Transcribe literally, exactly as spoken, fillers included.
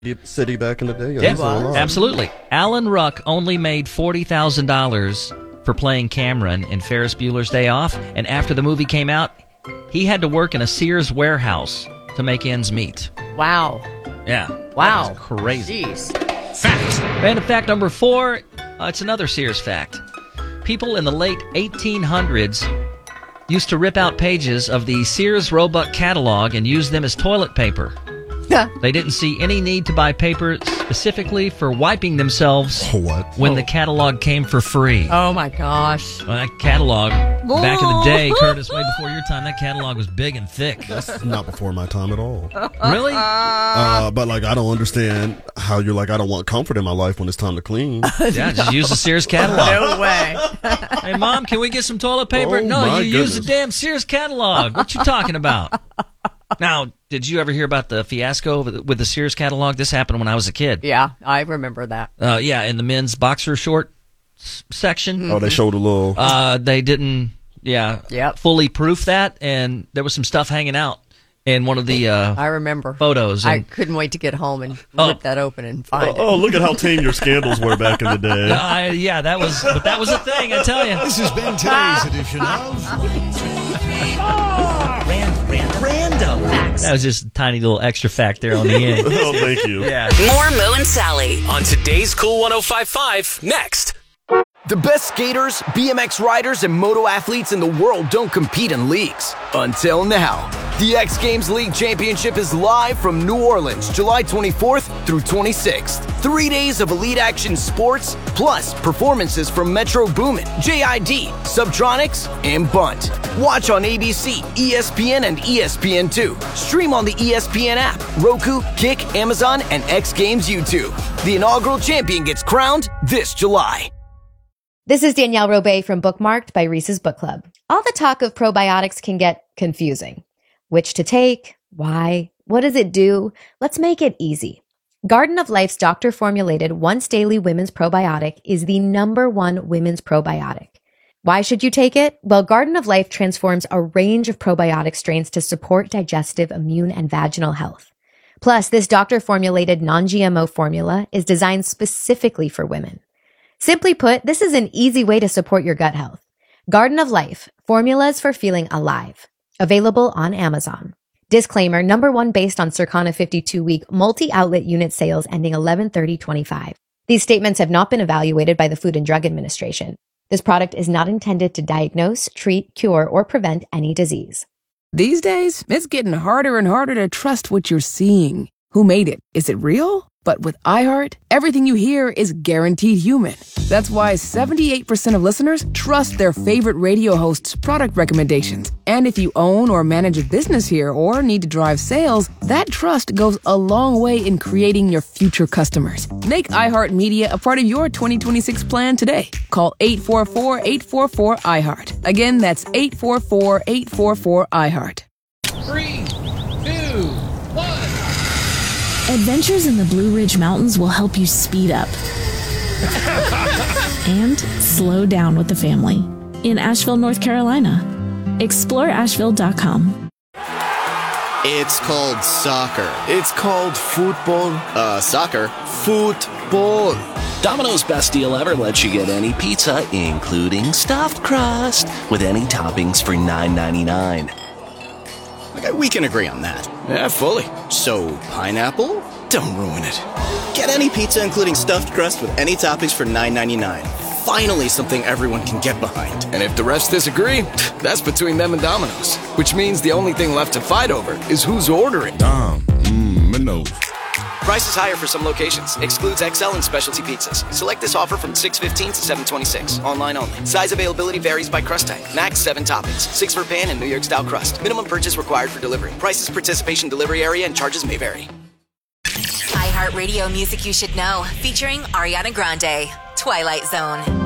City back in the day. Yeah, absolutely. Alan Ruck only made forty thousand dollars for playing Cameron in Ferris Bueller's Day Off, and after the movie came out, he had to work in a Sears warehouse to make ends meet. Wow. Yeah. Wow. That's crazy. Jeez. Fact. Random fact number four, uh, it's another Sears fact. People in the late eighteen hundreds used to rip out pages of the Sears Roebuck catalog and use them as toilet paper. They didn't see any need to buy paper specifically for wiping themselves what? when oh. the catalog came for free. Oh, my gosh. Well, that catalog, back in the day, Curtis, way before your time, that catalog was big and thick. That's not before my time at all. Really? Uh, but, like, I don't understand how you're like, I don't want comfort in my life when it's time to clean. Yeah, just use the Sears catalog. No way. Hey, Mom, can we get some toilet paper? Oh, no, my you goodness. use the damn Sears catalog. What you talking about? Now, did you ever hear about the fiasco with the, with the Sears catalog? This happened when I was a kid. Yeah, I remember that. Uh, yeah, in the men's boxer short s- section. Oh, they showed a little... Uh, they didn't, yeah, Yep. fully proof that, and there was some stuff hanging out in one of the uh, I remember. photos. I And, couldn't wait to get home and Oh. rip that open and find Oh, it. oh, look at how tame your scandals were back in the day. uh, yeah, that was, but that was a thing, I tell you. This has been today's edition of Random, random, random facts. That was just a tiny little extra fact there on the end. Oh, thank you. Yeah. More Mo and Sally. On today's Cool one oh five point five, next. The best skaters, B M X riders, and moto athletes in the world don't compete in leagues. Until now. The X Games League Championship is live from New Orleans, July twenty-fourth through twenty-sixth. Three days of elite action sports, plus performances from Metro Boomin, J I D, Subtronics, and Bunt. Watch on A B C, E S P N, and E S P N two. Stream on the E S P N app, Roku, Kick, Amazon, and X Games YouTube. The inaugural champion gets crowned this July. This is Danielle Robay from Bookmarked by Reese's Book Club. All the talk of probiotics can get confusing. Which to take? Why? What does it do? Let's make it easy. Garden of Life's doctor-formulated once daily women's probiotic is the number one women's probiotic. Why should you take it? Well, Garden of Life transforms a range of probiotic strains to support digestive, immune, and vaginal health. Plus, this doctor-formulated non-G M O formula is designed specifically for women. Simply put, this is an easy way to support your gut health. Garden of Life, formulas for feeling alive. Available on Amazon. Disclaimer, number one based on Circana fifty-two week multi-outlet unit sales ending eleven thirty twenty-five. These statements have not been evaluated by the Food and Drug Administration. This product is not intended to diagnose, treat, cure, or prevent any disease. These days, it's getting harder and harder to trust what you're seeing. Who made it? Is it real? But with iHeart, everything you hear is guaranteed human. That's why seventy-eight percent of listeners trust their favorite radio hosts' product recommendations. And if you own or manage a business here or need to drive sales, that trust goes a long way in creating your future customers. Make iHeartMedia a part of your twenty twenty-six plan today. Call eight four four, eight four four, iHeart. Again, that's eight four four, eight four four, iHeart. Three, two, one. Adventures in the Blue Ridge Mountains will help you speed up and slow down with the family in Asheville, North Carolina. explore asheville dot com. It's called soccer. It's called football. Uh, soccer. Football. Domino's best deal ever lets you get any pizza, including stuffed crust, with any toppings for nine ninety-nine. Okay, we can agree on that. Yeah, fully. So, pineapple? Don't ruin it. Get any pizza including stuffed crust with any toppings for nine ninety-nine. Finally something everyone can get behind. And if the refs disagree, that's between them and Domino's. Which means the only thing left to fight over is who's ordering. Dom, mmm, no. Price is higher for some locations. Excludes X L and specialty pizzas. Select this offer from six fifteen to seven twenty-six. Online only. Size availability varies by crust type. Max seven toppings. Six for pan and New York style crust. Minimum purchase required for delivery. Prices, participation, delivery area, and charges may vary. iHeartRadio Music You Should Know, featuring Ariana Grande, Twilight Zone.